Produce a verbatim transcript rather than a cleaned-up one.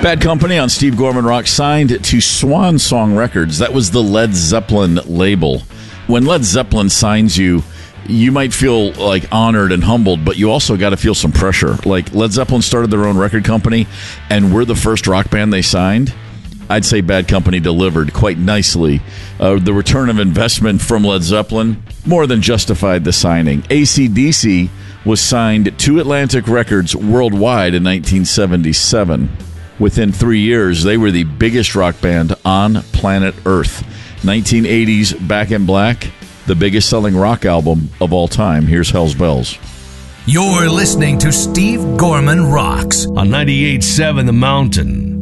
Bad Company on Steve Gorman Rock, signed to Swan Song Records. That was the Led Zeppelin label. When Led Zeppelin signs you, you might feel like honored and humbled, but you also got to feel some pressure. Like Led Zeppelin started their own record company, and we're the first rock band they signed. I'd say Bad Company delivered quite nicely. Uh, the return of investment from Led Zeppelin more than justified the signing. A C D C was signed to Atlantic Records worldwide in nineteen seventy-seven. Within three years, they were the biggest rock band on planet Earth. nineteen eighties Back in Black, the biggest selling rock album of all time. Here's Hell's Bells. You're listening to Steve Gorman Rocks on ninety-eight point seven The Mountain.